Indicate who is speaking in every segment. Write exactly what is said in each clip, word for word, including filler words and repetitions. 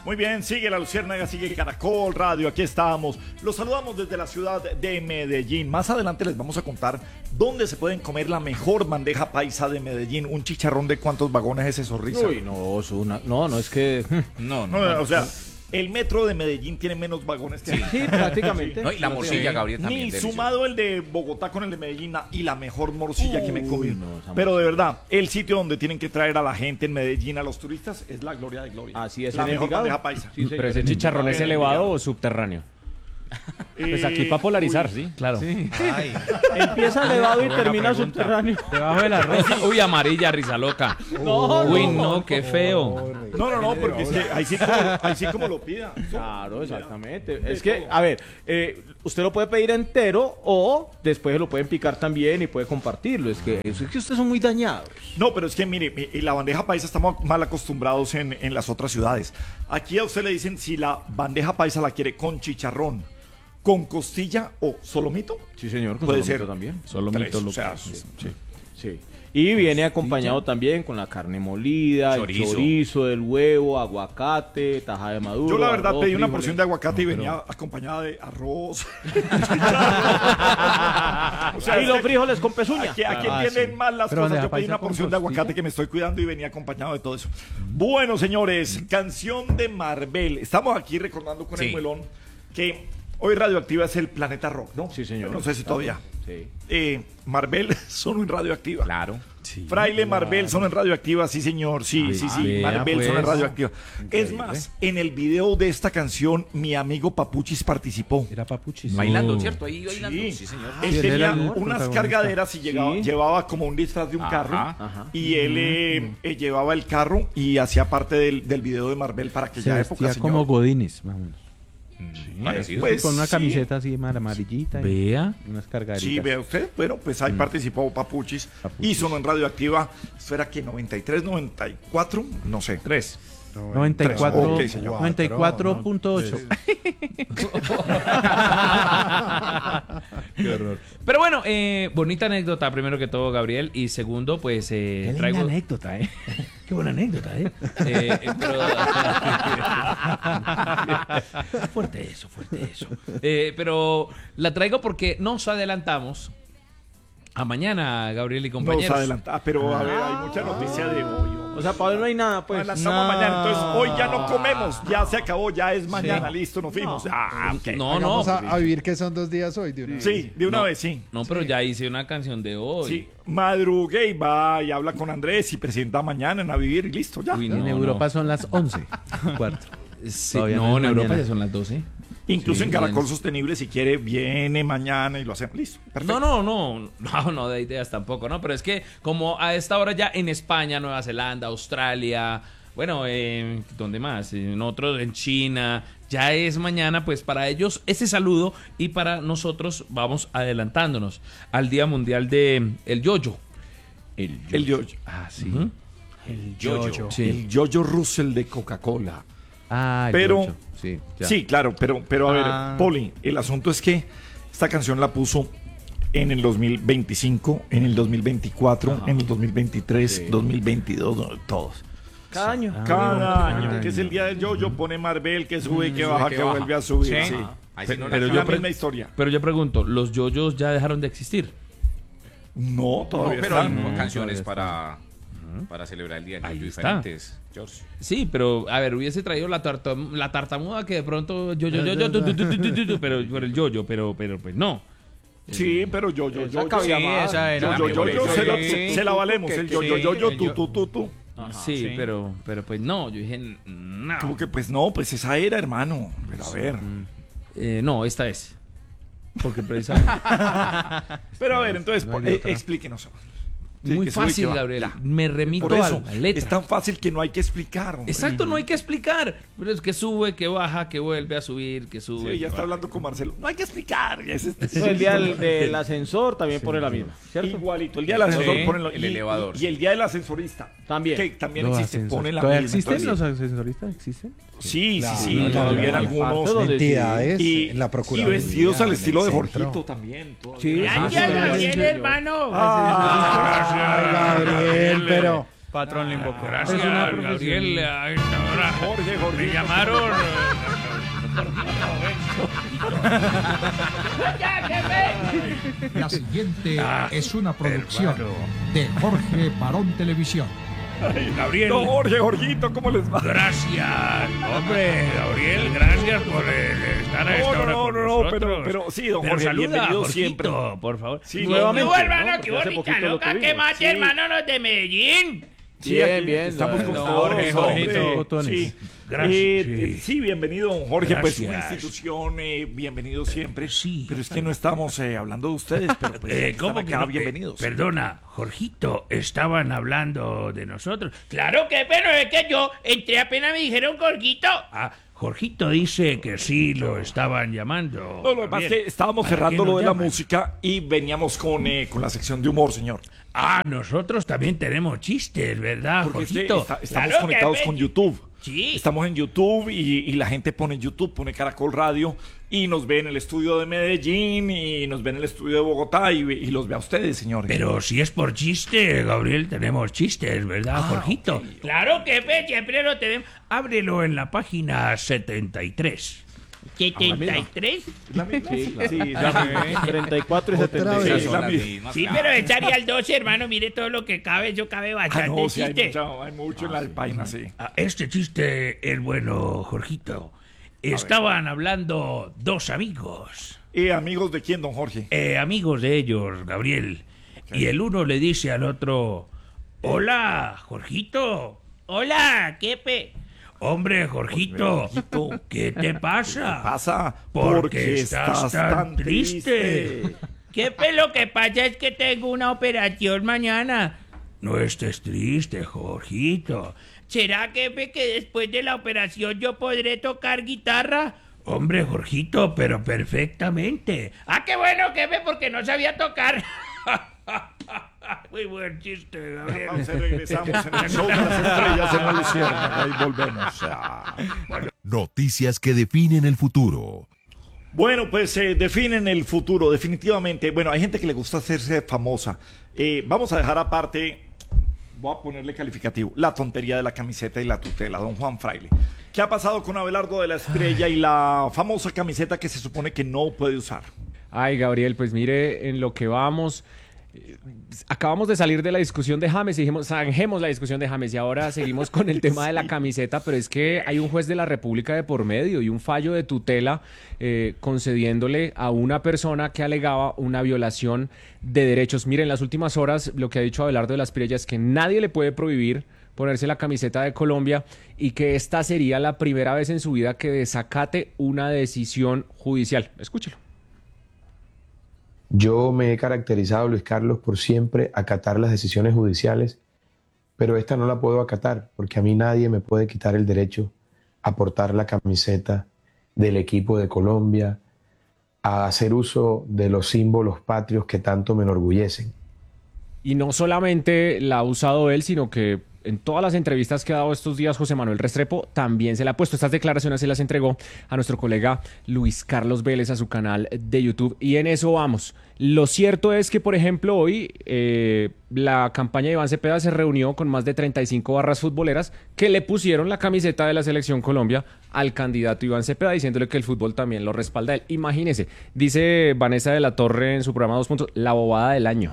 Speaker 1: Muy bien, sigue La Luciérnaga, sigue Caracol Radio, aquí estamos. Los saludamos desde la ciudad de Medellín. Más adelante les vamos a contar dónde se pueden comer la mejor bandeja paisa de Medellín. Un chicharrón de cuántos vagones es eso, Risa.
Speaker 2: Uy, no, es una, no, no, es que...
Speaker 1: No, no, no, o sea... El metro de Medellín tiene menos vagones que
Speaker 2: sí, sí, prácticamente.
Speaker 3: No, y la morcilla, Gabriel, también.
Speaker 1: Ni
Speaker 3: delicioso.
Speaker 1: sumado el de Bogotá con el de Medellín y la mejor morcilla Uy, que me he comido.
Speaker 2: No,
Speaker 1: Pero de verdad, el sitio donde tienen que traer a la gente en Medellín, a los turistas, es la Gloria de Gloria.
Speaker 2: Así es.
Speaker 1: La mejor bandeja paisa.
Speaker 4: Sí, pero ese chicharrón es elevado o subterráneo. Pues aquí para polarizar,
Speaker 1: Uy,
Speaker 4: sí, claro.
Speaker 2: Sí. Empieza elevado y termina subterráneo.
Speaker 4: Debajo del arroz. Uy, amarilla, risa loca.
Speaker 2: No,
Speaker 4: Uy,
Speaker 2: no,
Speaker 4: no, qué feo.
Speaker 1: No, no, no, porque es que ahí sí como, ahí sí como lo pida.
Speaker 2: Claro, exactamente. Es que, a ver, eh, usted lo puede pedir entero o después lo pueden picar también y puede compartirlo. Es que, es que ustedes son muy dañados.
Speaker 1: No, pero es que mire, la bandeja paisa estamos mal acostumbrados en, en las otras ciudades. Aquí a usted le dicen si la bandeja paisa la quiere con chicharrón, con costilla o solomito.
Speaker 2: Sí, señor, con
Speaker 1: puede
Speaker 2: solomito
Speaker 1: ser
Speaker 2: también.
Speaker 4: Solomito,
Speaker 1: o sea,
Speaker 2: sí, sí, sí. Y viene acompañado también con la carne molida, chorizo, el chorizo del huevo, aguacate, taja de maduro.
Speaker 1: Yo la verdad
Speaker 2: arroz,
Speaker 1: pedí una
Speaker 2: frijoles.
Speaker 1: porción de aguacate
Speaker 2: No,
Speaker 1: y venía
Speaker 2: pero...
Speaker 1: acompañada de arroz.
Speaker 2: O sea, y los frijoles con pezuña.
Speaker 1: Aquí, aquí
Speaker 4: Ah,
Speaker 1: entienden
Speaker 4: sí.
Speaker 1: mal las
Speaker 5: Pero
Speaker 1: cosas.
Speaker 5: bandeja
Speaker 1: Yo pedí
Speaker 5: paisa
Speaker 1: una
Speaker 5: con
Speaker 1: porción de
Speaker 5: costilla.
Speaker 1: aguacate que me estoy cuidando y venía acompañado de todo eso. Bueno, señores, canción de Marvel. Estamos aquí recordando con
Speaker 3: Sí.
Speaker 1: el muelón que hoy Radioactiva es el Planeta Rock, ¿no?
Speaker 2: Sí, señor.
Speaker 1: No sé si todavía.
Speaker 2: Sí.
Speaker 1: Eh, Marvel sonó en Radioactiva.
Speaker 3: Claro.
Speaker 4: Sí.
Speaker 1: Fraile Marvel son en Radioactiva, sí señor, sí, sí, sí,
Speaker 4: vea,
Speaker 1: Marvel
Speaker 4: pues.
Speaker 1: son en Radioactiva.
Speaker 2: Increíble.
Speaker 1: Es más, en el video de esta canción, mi amigo Papuchis participó.
Speaker 5: Era papuchis.
Speaker 3: Bailando,
Speaker 4: Uh.
Speaker 3: ¿cierto? Ahí bailando.
Speaker 1: Sí.
Speaker 3: Sí, señor.
Speaker 1: Él
Speaker 5: Sí, él
Speaker 1: tenía
Speaker 5: era el
Speaker 1: unas
Speaker 5: protagonista.
Speaker 1: cargaderas y llegaba-
Speaker 2: Sí.
Speaker 1: llevaba como un disfraz de un
Speaker 3: Ajá,
Speaker 1: carro
Speaker 2: ajá.
Speaker 1: y él eh, eh, llevaba el carro y hacía parte del, del video de Marvel para
Speaker 5: Se
Speaker 1: aquella época,
Speaker 5: vestía
Speaker 1: señor.
Speaker 5: como Godines, más o menos.
Speaker 3: Parecido.
Speaker 1: Pues,
Speaker 5: con una
Speaker 1: sí.
Speaker 5: camiseta así más amarillita. y
Speaker 4: Vea.
Speaker 5: unas cargaditas.
Speaker 1: Sí, vea usted. Bueno, pues ahí participó Papuchis,
Speaker 5: Papuchis.
Speaker 1: y sonó en Radioactiva. ¿Eso era que noventa y tres, noventa y cuatro? No sé.
Speaker 4: Tres.
Speaker 5: noventa y cuatro,
Speaker 1: Ok, señor.
Speaker 5: noventa y cuatro punto ocho.
Speaker 4: Qué horror. Pero bueno, eh, bonita anécdota, primero que todo, Gabriel. Y segundo, pues eh,
Speaker 5: Qué
Speaker 4: traigo.
Speaker 5: linda anécdota, ¿eh? Qué buena anécdota, ¿eh?
Speaker 4: eh, eh, pero-
Speaker 5: Fuerte eso, fuerte eso.
Speaker 4: Eh, pero la traigo porque nos adelantamos a mañana, Gabriel y
Speaker 1: Nos
Speaker 4: compañeros.
Speaker 1: adelanta. Pero a ver, hay mucha noticia de hoy.
Speaker 2: O sea, para hoy no hay nada, pues.
Speaker 1: Adelantamos
Speaker 5: no.
Speaker 1: mañana, entonces hoy ya no comemos, ya se acabó, ya es mañana,
Speaker 4: Sí.
Speaker 1: listo, nos fuimos. Ah, ok.
Speaker 4: No, no.
Speaker 6: Vamos a, a vivir que son dos días hoy de una
Speaker 1: Sí,
Speaker 6: vez.
Speaker 1: de una
Speaker 4: No.
Speaker 1: vez, sí.
Speaker 4: No, pero ya hice una canción de hoy.
Speaker 1: Sí, madrugue y va y habla con Andrés y presenta mañana en A Vivir y listo, ya.
Speaker 4: Uy,
Speaker 5: En
Speaker 4: no,
Speaker 5: Europa
Speaker 4: no.
Speaker 5: son las once. Cuarto.
Speaker 4: Sí,
Speaker 5: Todavía
Speaker 4: no,
Speaker 5: no
Speaker 4: en
Speaker 5: es
Speaker 4: Europa
Speaker 5: mañana.
Speaker 4: ya son las doce.
Speaker 1: Incluso
Speaker 4: Sí,
Speaker 1: en Caracol
Speaker 4: bien.
Speaker 1: Sostenible, si quiere, viene mañana y lo hacemos. Listo, perfecto.
Speaker 4: No, no, no, no, no de ideas tampoco, ¿no? Pero es que como a esta hora ya en España, Nueva Zelanda, Australia, bueno, eh, ¿dónde más? En otros, en China, ya es mañana, pues para ellos ese saludo y para nosotros vamos adelantándonos al Día Mundial de el Yoyo. El
Speaker 1: El yoyo.
Speaker 4: Ah, sí.
Speaker 5: El
Speaker 3: Yoyo.
Speaker 4: Sí.
Speaker 1: El yoyo Russell de Coca-Cola.
Speaker 5: Ah, el
Speaker 1: Pero-
Speaker 5: yoyo. Sí, ya.
Speaker 1: Sí, claro, pero, pero a
Speaker 5: Ah.
Speaker 1: ver, Poli, el asunto es que esta canción la puso en el dos mil veinticinco, en el dos mil veinticuatro,
Speaker 2: Ajá.
Speaker 1: en el dos mil veintitrés,
Speaker 2: Sí.
Speaker 1: dos mil veintidós, no, todos.
Speaker 2: Cada año.
Speaker 5: Ah,
Speaker 1: Cada
Speaker 5: bueno,
Speaker 1: año,
Speaker 5: cada
Speaker 1: que es
Speaker 5: año.
Speaker 1: el día del yoyo, pone Marvel, que sube, que
Speaker 3: sube,
Speaker 1: baja,
Speaker 3: que
Speaker 1: que
Speaker 3: baja.
Speaker 1: vuelve a subir.
Speaker 3: Sí.
Speaker 1: Sí.
Speaker 3: Ahí sí no
Speaker 4: Pero
Speaker 3: la-
Speaker 1: la
Speaker 4: yo pre-
Speaker 1: misma historia.
Speaker 4: Pero yo pregunto, ¿los yoyos ya dejaron de existir?
Speaker 1: No,
Speaker 3: No,
Speaker 1: todavía
Speaker 3: pero hay
Speaker 1: están.
Speaker 3: canciones
Speaker 5: todavía
Speaker 3: para, para celebrar el día
Speaker 4: Ahí
Speaker 3: yoyo
Speaker 4: está.
Speaker 3: diferentes, George.
Speaker 4: Sí, pero a ver, hubiese traído la, tartam- la tartamuda que de pronto yo, yo, yo, yo, tu, tu, tu, tu, tu, tu, tu, pero por el yoyo, pero, pero pues no.
Speaker 1: Sí, pero yo, yo, yo,
Speaker 2: Esa
Speaker 1: yo,
Speaker 2: cabía
Speaker 1: sí,
Speaker 2: más.
Speaker 1: esa
Speaker 3: era
Speaker 1: yo, yo,
Speaker 3: mejor.
Speaker 1: yo, se la,
Speaker 3: Sí.
Speaker 1: se- se la valemos, el yo, yo, yo, yo, tú, tú, tú, tú.
Speaker 2: Ajá,
Speaker 4: sí, pero, pero pues no, yo dije, no.
Speaker 1: Como que pues no, pues esa era, hermano. Pero a ver.
Speaker 4: Eh, no, esta es. Porque precisamente.
Speaker 1: Pero a ver, entonces,
Speaker 5: No hay
Speaker 1: po- eh,
Speaker 5: otra.
Speaker 1: explíquenos. Sí,
Speaker 4: Muy
Speaker 1: que sube y que
Speaker 4: fácil,
Speaker 1: va.
Speaker 4: Gabriel.
Speaker 1: Ya.
Speaker 4: Me remito
Speaker 1: Por
Speaker 4: a
Speaker 1: eso,
Speaker 4: la letra.
Speaker 1: es tan fácil que no hay que explicar. hombre.
Speaker 4: Exacto, no hay que explicar. Pero es que sube, que baja, que vuelve a subir, que sube.
Speaker 1: Sí,
Speaker 4: que
Speaker 1: ya está
Speaker 4: baja.
Speaker 1: hablando con Marcelo. No hay que explicar. ya es-
Speaker 2: No, el día del, del ascensor también pone la misma, ¿cierto?
Speaker 1: Igualito. El día del ascensor
Speaker 3: Sí,
Speaker 1: ponen lo-
Speaker 3: el
Speaker 1: y-
Speaker 3: elevador.
Speaker 1: Y, y el día del ascensorista.
Speaker 2: También.
Speaker 1: Que también
Speaker 5: Los
Speaker 1: existe.
Speaker 5: ascensores.
Speaker 1: Ponen la
Speaker 5: ¿Todavía
Speaker 1: misma.
Speaker 5: existen
Speaker 1: Entonces,
Speaker 5: los ascensoristas? ¿Existen?
Speaker 1: Sí,
Speaker 6: Claro,
Speaker 1: sí, sí.
Speaker 6: no,
Speaker 1: todavía en
Speaker 6: no, no,
Speaker 1: algunos.
Speaker 2: parte donde-
Speaker 6: Entidades,
Speaker 1: Y,
Speaker 6: la
Speaker 1: y
Speaker 6: Procuraduría.
Speaker 1: vestidos al
Speaker 6: en el
Speaker 1: estilo de
Speaker 6: centro.
Speaker 1: Jorgito también. todavía.
Speaker 2: Sí,
Speaker 4: Ah,
Speaker 2: sí,
Speaker 4: sí,
Speaker 2: sí,
Speaker 4: Gabriel,
Speaker 2: sí, sí.
Speaker 4: hermano.
Speaker 6: Ay, Gabriel, pero
Speaker 2: Patrón le invocó.
Speaker 4: Gracias, Gabriel. A esta hora
Speaker 1: Jorge, Jorge.
Speaker 4: me llamaron.
Speaker 7: La siguiente es una producción de Jorge Barón Televisión.
Speaker 4: Gabriel.
Speaker 1: Don Jorge, Jorgito, ¿cómo les va?
Speaker 4: Gracias, hombre, Gabriel, gracias por eh, estar a esta
Speaker 1: No,
Speaker 4: hora
Speaker 1: no,
Speaker 4: con
Speaker 1: no, no,
Speaker 4: nosotros.
Speaker 1: pero, pero sí, don
Speaker 4: Pero
Speaker 1: Jorge,
Speaker 4: saluda,
Speaker 1: bienvenido
Speaker 4: Jorgito,
Speaker 1: siempre.
Speaker 4: por favor.
Speaker 1: Sí,
Speaker 2: Nuevamente,
Speaker 4: ¿Qué hermano?
Speaker 2: ¿no?
Speaker 4: ¿Qué
Speaker 2: Porque hace
Speaker 4: bonita
Speaker 2: poquito lo
Speaker 4: loca?
Speaker 2: tuvimos.
Speaker 4: ¿Qué más,
Speaker 1: Sí.
Speaker 4: hermano, los de Medellín?
Speaker 1: Sí,
Speaker 2: Bien,
Speaker 1: aquí
Speaker 2: bien,
Speaker 1: Estamos con
Speaker 2: don
Speaker 1: todos,
Speaker 4: Jorge,
Speaker 1: hombre.
Speaker 4: Jorgito.
Speaker 1: Sí.
Speaker 4: Gracias,
Speaker 1: Eh,
Speaker 4: sí.
Speaker 1: eh, sí, bienvenido, don Jorge. Pues una
Speaker 4: Gracias.
Speaker 1: institución, eh, bienvenido siempre.
Speaker 4: Sí.
Speaker 1: Pero es que no estamos eh, hablando de ustedes, pero pues
Speaker 4: Eh,
Speaker 1: están
Speaker 4: ¿Cómo que
Speaker 1: acá,
Speaker 4: no?
Speaker 1: bienvenidos.
Speaker 4: Eh, perdona, Jorgito, estaban hablando de nosotros. Claro que, pero es que yo entré apenas me dijeron Jorgito. Ah, Jorgito dice que sí lo estaban llamando.
Speaker 1: No, lo que pasa es
Speaker 4: Bien.
Speaker 1: que estábamos
Speaker 4: ¿Para
Speaker 1: cerrando
Speaker 4: qué
Speaker 1: lo
Speaker 4: nos
Speaker 1: de la
Speaker 4: llaman?
Speaker 1: música y veníamos con, eh, con la sección de humor, señor.
Speaker 4: Ah, nosotros también tenemos chistes, ¿verdad,
Speaker 1: Porque es que
Speaker 4: Jorgito?
Speaker 1: está- estamos
Speaker 4: Claro que
Speaker 1: conectados
Speaker 4: ve-
Speaker 1: con YouTube.
Speaker 4: Sí.
Speaker 1: Estamos en YouTube y, y la gente pone en YouTube, pone Caracol Radio y nos ve en el estudio de Medellín y nos ve en el estudio de Bogotá y, y los ve a ustedes, señores.
Speaker 4: Pero si es por chiste, Gabriel, tenemos chistes, ¿verdad, Jorgito? Claro que ve, siempre lo tenemos. Ábrelo en la página setenta y tres. ¿setenta y tres?
Speaker 1: ¿La misma?
Speaker 2: Sí, claro.
Speaker 1: Sí, la misma.
Speaker 2: treinta y cuatro y
Speaker 6: Otra
Speaker 2: setenta y
Speaker 6: vez.
Speaker 2: seis.
Speaker 1: Sí, la misma.
Speaker 4: Sí, pero estaría el doce, hermano. Mire todo lo que cabe. Yo cabe
Speaker 1: Ah,
Speaker 4: bastante
Speaker 1: no, sí, hay,
Speaker 4: chiste.
Speaker 1: mucha- hay mucho en la página, sí.
Speaker 4: Ah, Este chiste es bueno, Jorgito. Estaban hablando dos amigos.
Speaker 1: ¿Y amigos de quién, don Jorge?
Speaker 4: Eh, amigos de ellos, Gabriel. Y el uno le dice al otro: Hola, Jorgito. Hola, ¿qué pe? Hombre, Jorgito, ¿qué te pasa?
Speaker 1: Pasa
Speaker 4: Porque estás tan triste. ¿Qué pe? Lo que pasa es que tengo una operación mañana. No estés triste, Jorgito. ¿Será, jefe, que después de la operación yo podré tocar guitarra? Hombre, Jorgito, pero perfectamente. Ah, qué bueno, jefe, porque no sabía tocar. Muy buen chiste, Gabriel.
Speaker 1: Entonces regresamos en el show de las estrellas en la Luciérnaga. Ahí volvemos. Ah.
Speaker 8: Noticias que definen el futuro.
Speaker 1: Bueno, pues eh, definen el futuro, definitivamente. Bueno, hay gente que le gusta hacerse famosa. Eh, vamos a dejar aparte, voy a ponerle calificativo, la tontería de la camiseta y la tutela, don Juan Fraile. ¿Qué ha pasado con Abelardo de la Estrella y la famosa camiseta que se supone que no puede usar?
Speaker 5: Ay, Gabriel, pues mire, en lo que vamos, eh, acabamos de salir de la discusión de James y dijimos, zanjemos la discusión de James y ahora seguimos con el tema de la camiseta, pero es que hay un juez de la República de por medio y un fallo de tutela eh, concediéndole a una persona que alegaba una violación de derechos. Miren, en las últimas horas lo que ha dicho Abelardo de la Espriella es que nadie le puede prohibir ponerse la camiseta de Colombia y que esta sería la primera vez en su vida que desacate una decisión judicial. Escúchelo.
Speaker 9: Yo me he caracterizado, Luis Carlos, por siempre acatar las decisiones judiciales, pero esta no la puedo acatar porque a mí nadie me puede quitar el derecho a portar la camiseta del equipo de Colombia, a hacer uso de los símbolos patrios que tanto me enorgullecen.
Speaker 5: Y no solamente la ha usado él, sino que en todas las entrevistas que ha dado estos días José Manuel Restrepo también se le ha puesto. Estas declaraciones se las entregó a nuestro colega Luis Carlos Vélez a su canal de YouTube. Y en eso vamos. Lo cierto es que, por ejemplo, hoy eh, la campaña de Iván Cepeda se reunió con más de treinta y cinco barras futboleras que le pusieron la camiseta de la Selección Colombia al candidato Iván Cepeda, diciéndole que el fútbol también lo respalda él. Imagínese, dice Vanessa de la Torre en su programa Dos Puntos, la bobada del año.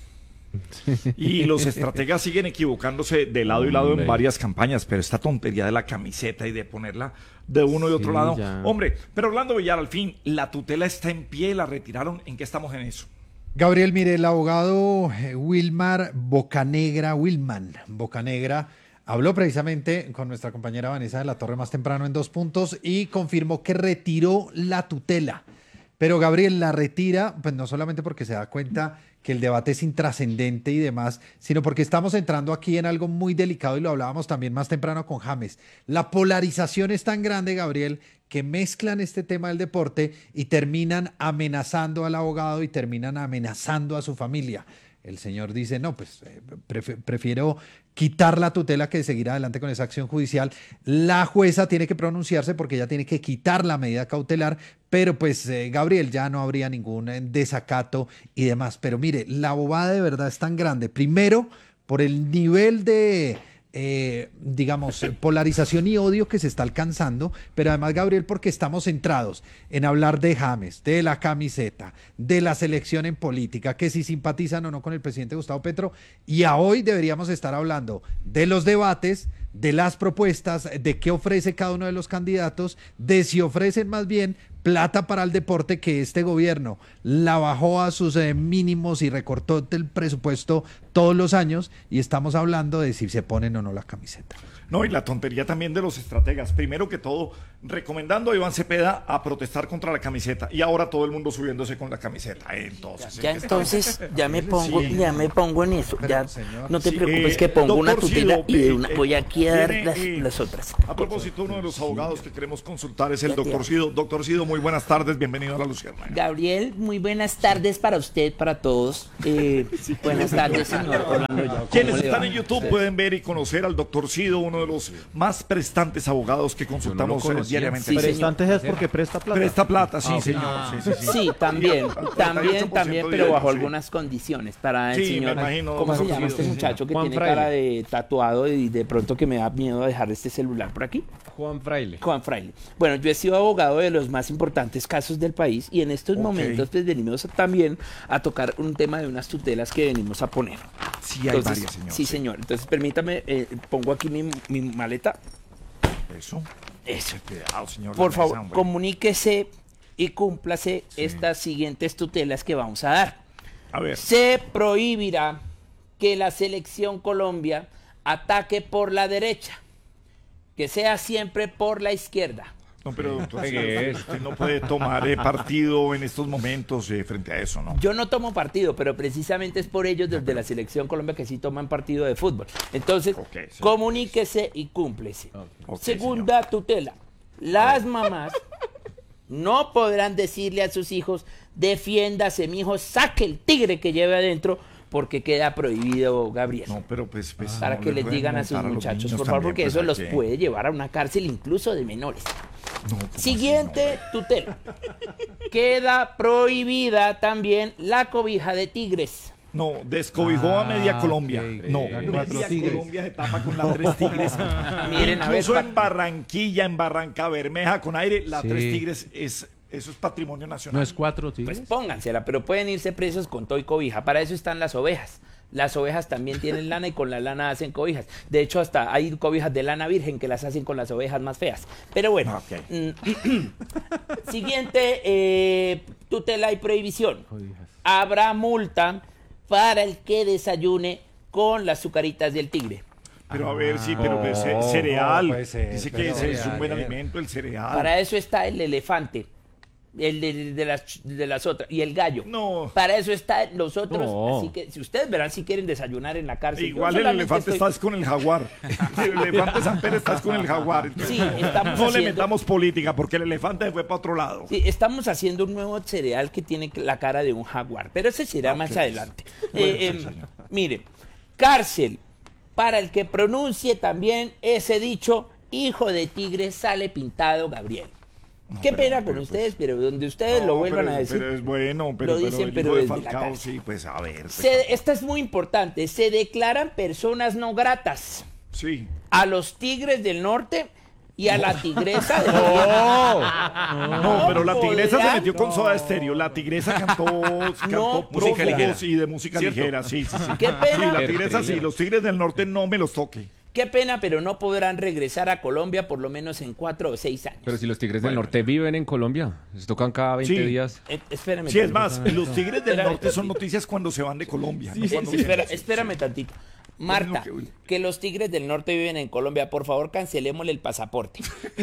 Speaker 1: Y los estrategas siguen equivocándose de lado y lado
Speaker 5: Hombre.
Speaker 1: en varias campañas, pero esta tontería de la camiseta y de ponerla de uno y otro
Speaker 5: Sí,
Speaker 1: lado.
Speaker 5: ya.
Speaker 1: Hombre, pero Orlando Villar, al fin, la tutela está en pie, la retiraron. ¿En qué estamos en eso?
Speaker 6: Gabriel, mire, el abogado eh, Wilmar Bocanegra, Wilman Bocanegra, habló precisamente con nuestra compañera Vanessa de la Torre más temprano en Dos Puntos y confirmó que retiró la tutela. Pero Gabriel la retira, pues no solamente porque se da cuenta que el debate es intrascendente y demás, sino porque estamos entrando aquí en algo muy delicado y lo hablábamos también más temprano con James. La polarización es tan grande, Gabriel, que mezclan este tema del deporte y terminan amenazando al abogado y terminan amenazando a su familia. El señor dice, no, pues eh, pref- prefiero quitar la tutela que seguir adelante con esa acción judicial. La jueza tiene que pronunciarse porque ella tiene que quitar la medida cautelar, pero pues eh, Gabriel, ya no habría ningún eh, desacato y demás. Pero mire, la bobada de verdad es tan grande. Primero, por el nivel de... Eh, digamos, polarización y odio que se está alcanzando, pero además, Gabriel, porque estamos centrados en hablar de James, de la camiseta, de la selección en política, que si simpatizan o no con el presidente Gustavo Petro, y a hoy deberíamos estar hablando de los debates, de las propuestas, de qué ofrece cada uno de los candidatos, de si ofrecen más bien plata para el deporte, que este gobierno la bajó a sus eh, mínimos y recortó el presupuesto todos los años, y estamos hablando de si se ponen o no la camiseta.
Speaker 1: No, y la tontería también de los estrategas. Primero que todo, recomendando a Iván Cepeda a protestar contra la camiseta, y ahora todo el mundo subiéndose con la camiseta. Entonces,
Speaker 10: ya entonces ya me pongo,
Speaker 1: Sí.
Speaker 10: ya me pongo en eso.
Speaker 6: Pero,
Speaker 10: Ya
Speaker 6: señor,
Speaker 10: no te
Speaker 1: sí,
Speaker 10: preocupes
Speaker 1: eh,
Speaker 10: que pongo una
Speaker 1: doctor
Speaker 10: tutela
Speaker 1: Sido,
Speaker 10: y de
Speaker 1: eh,
Speaker 10: una
Speaker 1: eh,
Speaker 10: voy aquí a dar
Speaker 1: tiene,
Speaker 10: las,
Speaker 1: eh,
Speaker 10: las otras.
Speaker 1: A propósito, uno de los abogados que queremos consultar es el
Speaker 10: Ya te
Speaker 1: doctor
Speaker 10: amo.
Speaker 1: Sido. Doctor Sido, muy buenas tardes, bienvenido a La Luciérnaga.
Speaker 10: Gabriel, muy buenas tardes para usted, para todos. Eh, buenas tardes, señor Orlando. ¿Cómo
Speaker 1: Quienes
Speaker 10: le
Speaker 1: están
Speaker 10: va?
Speaker 1: en YouTube pueden ver y conocer al doctor Sido, uno de los más prestantes abogados que consultamos eh, diariamente.
Speaker 10: Sí, señor.
Speaker 2: Prestantes es porque presta plata.
Speaker 1: Presta plata, sí,
Speaker 2: Ah,
Speaker 1: señor.
Speaker 10: Ah,
Speaker 1: Sí, sí, sí.
Speaker 10: sí, también,
Speaker 1: Al cuarenta y ocho
Speaker 10: también,
Speaker 1: por ciento
Speaker 10: también, pero
Speaker 1: diario,
Speaker 10: bajo
Speaker 1: sí.
Speaker 10: algunas condiciones. Para el
Speaker 1: Sí,
Speaker 10: señor,
Speaker 1: me imagino,
Speaker 10: ¿cómo se
Speaker 1: doctor
Speaker 10: llama
Speaker 1: Sido,
Speaker 10: este
Speaker 1: sí, sí.
Speaker 10: muchacho que
Speaker 5: Juan
Speaker 10: tiene
Speaker 5: Fraile.
Speaker 10: cara de tatuado y de pronto que me da miedo dejar este celular por aquí?
Speaker 5: Juan Fraile.
Speaker 10: Juan Fraile. Bueno, yo he sido abogado de los más importantes casos del país, y en estos
Speaker 1: Ok.
Speaker 10: momentos pues venimos también a tocar un tema de unas tutelas que venimos a poner.
Speaker 1: Sí, hay
Speaker 10: Entonces,
Speaker 1: varias, señor.
Speaker 10: sí, señor. Entonces, permítame, eh, pongo aquí mi, mi maleta.
Speaker 1: Eso.
Speaker 10: Eso.
Speaker 1: Cuidado, señor.
Speaker 10: Por
Speaker 1: la
Speaker 10: favor,
Speaker 1: mesa, hombre.
Speaker 10: comuníquese y cúmplase estas siguientes tutelas que vamos a dar.
Speaker 1: A ver.
Speaker 10: Se prohibirá que la selección Colombia ataque por la derecha, que sea siempre por la izquierda.
Speaker 1: No, pero doctor,
Speaker 5: ¿Qué es?
Speaker 1: usted no puede tomar eh, partido en estos momentos eh, frente a eso, ¿no?
Speaker 10: Yo no tomo partido, pero precisamente es por ellos desde la selección Colombia que sí toman partido de fútbol. Entonces,
Speaker 1: Ok, señor.
Speaker 10: comuníquese y cúmplese.
Speaker 1: Ok,
Speaker 10: Segunda tutela. Las mamás no podrán decirle a sus hijos, defiéndase, mi hijo, saque el tigre que lleve adentro, porque queda prohibido, Gabriel.
Speaker 1: No, pero pues... pues
Speaker 10: Para
Speaker 1: no
Speaker 10: que
Speaker 1: le
Speaker 10: les
Speaker 1: pueden
Speaker 10: digan a sus
Speaker 1: montar los
Speaker 10: muchachos,
Speaker 1: niños
Speaker 10: por favor,
Speaker 1: también,
Speaker 10: porque
Speaker 1: pues,
Speaker 10: eso
Speaker 1: ¿a
Speaker 10: los
Speaker 1: qué?
Speaker 10: puede llevar a una cárcel incluso de menores.
Speaker 1: No, ¿cómo así?
Speaker 10: Siguiente tutela. Queda prohibida también la cobija de tigres.
Speaker 1: No, descobijó a media Colombia.
Speaker 6: ok.
Speaker 1: No,
Speaker 6: La
Speaker 1: media
Speaker 6: cuatro tigres.
Speaker 1: Colombia se tapa con las tres tigres.
Speaker 10: Miren, a ver,
Speaker 1: Incluso
Speaker 10: pa-
Speaker 1: en Barranquilla, en Barranca Bermeja, con aire, las
Speaker 11: Sí.
Speaker 1: tres tigres es... Eso es patrimonio nacional.
Speaker 11: ¿No es cuatro tigres?
Speaker 10: Pues póngansela, pero pueden irse presos con todo y cobija. Para eso están las ovejas. Las ovejas también tienen lana y con la lana hacen cobijas. De hecho, hasta hay cobijas de lana virgen que las hacen con las ovejas más feas. Pero bueno,
Speaker 1: Ok.
Speaker 10: mm, siguiente eh, tutela y prohibición. Habrá multa para el que desayune con las azucaritas del tigre.
Speaker 1: Pero a ver, sí, pero pues, eh,
Speaker 6: no,
Speaker 1: cereal.
Speaker 6: no puede ser,
Speaker 1: Dice que
Speaker 6: pero
Speaker 1: ese es un buen
Speaker 6: cereal,
Speaker 1: alimento, el cereal.
Speaker 10: Para eso está el elefante, el de, de las, de las otras, y el gallo.
Speaker 1: No.
Speaker 10: Para eso están los otros.
Speaker 5: No.
Speaker 10: Así que si ustedes verán si quieren desayunar en la cárcel. yo
Speaker 1: Igual el
Speaker 10: solamente
Speaker 1: elefante
Speaker 10: estoy-
Speaker 1: estás con el jaguar. El elefante San Pérez estás con el jaguar. Entonces,
Speaker 10: Sí, estamos
Speaker 1: no le
Speaker 10: haciendo-
Speaker 1: metamos política porque el elefante se fue para otro lado.
Speaker 10: Sí, estamos haciendo un nuevo cereal que tiene la cara de un jaguar, pero ese será más adelante. Eh, em, mire, cárcel para el que pronuncie también ese dicho, hijo de tigre sale pintado, Gabriel. Qué
Speaker 1: pero-
Speaker 10: pena con
Speaker 1: pero, pues,
Speaker 10: ustedes, pero donde ustedes
Speaker 1: No,
Speaker 10: lo vuelvan
Speaker 1: pero,
Speaker 10: a decir.
Speaker 1: pero es bueno, pero,
Speaker 10: lo
Speaker 1: pero
Speaker 10: dicen,
Speaker 1: el
Speaker 10: pero
Speaker 1: hijo de
Speaker 10: desde la
Speaker 1: Falcao,
Speaker 10: cárcel.
Speaker 1: sí, pues a ver. pues,
Speaker 10: Se- esta es muy importante. Se declaran personas no gratas
Speaker 1: sí.
Speaker 10: a los tigres del norte y a la tigresa del
Speaker 1: No, pero la tigresa se
Speaker 10: podrán-
Speaker 1: metió con soda estéreo. La tigresa cantó, cantó
Speaker 10: música
Speaker 1: prófugos
Speaker 3: ligera.
Speaker 1: y de música
Speaker 3: ¿Cierto?
Speaker 1: ligera. Sí, sí, sí.
Speaker 10: Qué pena.
Speaker 1: Sí, la tigresa sí. Los tigres del norte no me los toque.
Speaker 10: Qué pena, pero no podrán regresar a Colombia por lo menos en cuatro o seis años.
Speaker 5: Pero si los Tigres del Norte viven en Colombia, les tocan cada veinte
Speaker 1: Sí.
Speaker 5: días.
Speaker 10: Eh, espérame.
Speaker 1: Sí, es
Speaker 10: tantito.
Speaker 1: más, los tigres del
Speaker 10: Espérame
Speaker 1: norte son
Speaker 10: tantito.
Speaker 1: noticias cuando se van de Colombia. no
Speaker 10: Eh,
Speaker 1: cuando
Speaker 10: espera-
Speaker 1: vienen.
Speaker 10: espérame tantito. Marta,
Speaker 1: Bueno, que-
Speaker 10: que los tigres del norte viven en Colombia, por favor cancelémosle el pasaporte.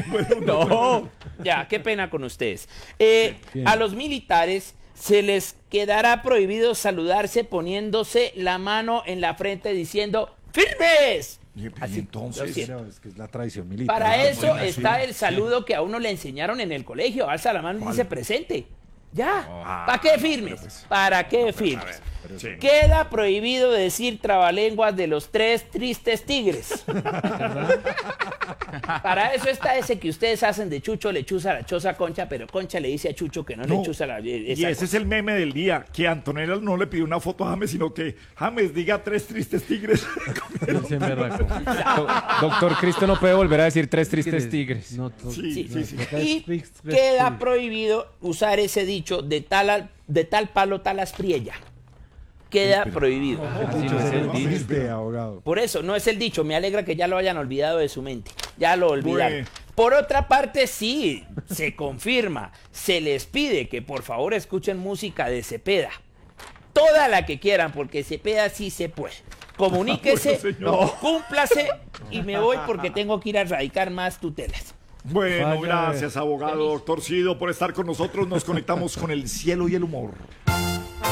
Speaker 5: No.
Speaker 10: Ya, qué pena con ustedes. Eh, a los militares se les quedará prohibido saludarse poniéndose la mano en la frente diciendo ¡firmes!
Speaker 1: Y, pues,
Speaker 10: Así,
Speaker 1: entonces,
Speaker 10: lo siento.
Speaker 6: Pero es que es la tradición militar.
Speaker 10: Para eso
Speaker 1: bueno,
Speaker 10: está
Speaker 1: sí,
Speaker 10: el saludo que a uno le enseñaron en el colegio. Alza la mano y dice presente. Ya.
Speaker 1: Ah,
Speaker 10: ¿Para qué firmes? ¿Para qué firmes?
Speaker 1: sí.
Speaker 10: Queda prohibido decir trabalenguas de los tres tristes tigres. Para eso está ese que ustedes hacen de Chucho le chuza la choza a Concha, pero Concha le dice a Chucho que no,
Speaker 1: No.
Speaker 10: le chuza la
Speaker 1: Y
Speaker 10: esa
Speaker 1: ese es
Speaker 10: cosa.
Speaker 1: el meme del día, que Antonella no le pidió una foto a James, sino que James diga tres tristes tigres.
Speaker 5: Ese berraco. Do- Doctor Cristo no puede volver a decir tres tristes tigres.
Speaker 2: No, no,
Speaker 1: Sí,
Speaker 10: Sí.
Speaker 1: sí, sí.
Speaker 10: Y queda prohibido usar ese dicho de tal, al- de tal palo tal aspriella. Queda prohibido.
Speaker 2: así no es el dicho.
Speaker 6: Este abogado.
Speaker 10: Por eso, no es el dicho. Me alegra que ya lo hayan olvidado de su mente. Ya lo olvidaron.
Speaker 1: Bueno.
Speaker 10: Por otra parte, sí, se confirma. Se les pide que por favor escuchen música de Cepeda. Toda la que quieran, porque Cepeda sí se puede. Comuníquese,
Speaker 1: Bueno, señor.
Speaker 10: cúmplase y me voy porque tengo que ir a erradicar más tutelas.
Speaker 1: Bueno,
Speaker 2: Vaya,
Speaker 1: gracias, abogado doctor Cido, por estar con nosotros. Nos conectamos con el cielo y el humor.